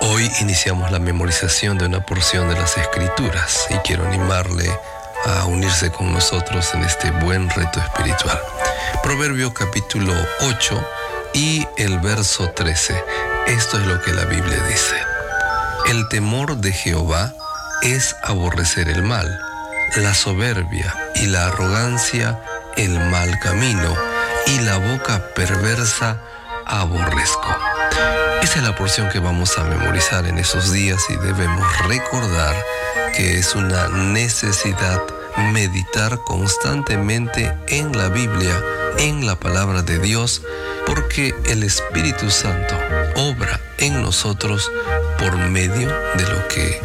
Hoy iniciamos la memorización de una porción de las Escrituras y quiero animarle a unirse con nosotros en este buen reto espiritual. Proverbio capítulo 8 y el verso 13. Esto es lo que la Biblia dice. El temor de Jehová es aborrecer el mal, la soberbia y la arrogancia el mal camino, y la boca perversa aborrezco. Esa es la porción que vamos a memorizar en esos días y debemos recordar que es una necesidad meditar constantemente en la Biblia, en la palabra de Dios, porque el Espíritu Santo obra en nosotros por medio de lo que